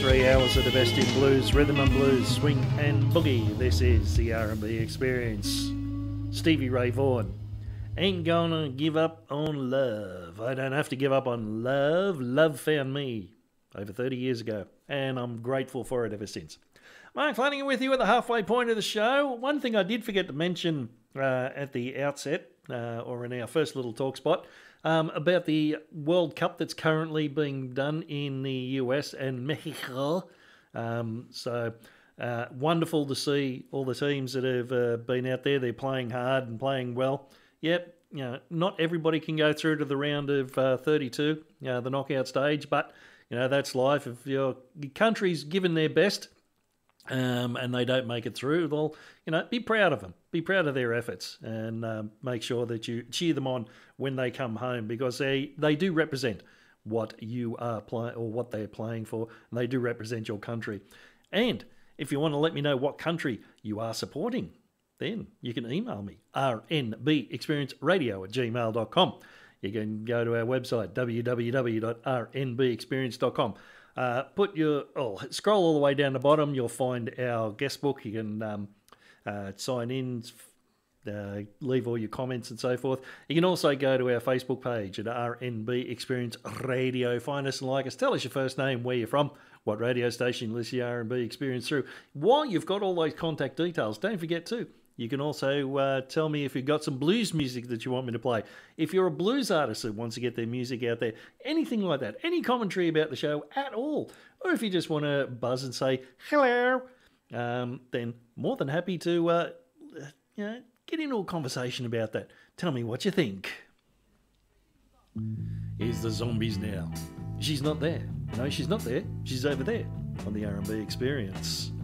3 hours of the best in blues, rhythm and blues, swing and boogie. This is the R&B Experience. Stevie Ray Vaughan. Ain't gonna give up on love. I don't have to give up on love. Love found me over 30 years ago, and I'm grateful for it ever since. Mark Flanagan with you at the halfway point of the show. One thing I did forget to mention at the outset, or in our first little talk spot, about the World Cup that's currently being done in the US and Mexico. Wonderful to see all the teams that have been out there. They're playing hard and playing well. Yep, not everybody can go through to the round of 32, the knockout stage, but that's life. If your country's given their best and they don't make it through, well, be proud of them. Be proud of their efforts and make sure that you cheer them on when they come home, because they do represent what you are playing or what they're playing for, and they do represent your country. And if you want to let me know what country you are supporting, then you can email me, rnbexperienceradio@gmail.com. You can go to our website, www.rnbexperience.com. Scroll all the way down the bottom. You'll find our guest book. You can sign in, leave all your comments and so forth. You can also go to our Facebook page at RNB Experience Radio. Find us and like us. Tell us your first name, where you're from, what radio station you listen to R&B Experience through. While you've got all those contact details, don't forget too, you can also tell me if you've got some blues music that you want me to play. If you're a blues artist that wants to get their music out there, anything like that, any commentary about the show at all, or if you just want to buzz and say hello, then more than happy to get into a conversation about that. Tell me what you think. Here's the Zombies now. She's not there. No, she's not there. She's over there on the R&B Experience.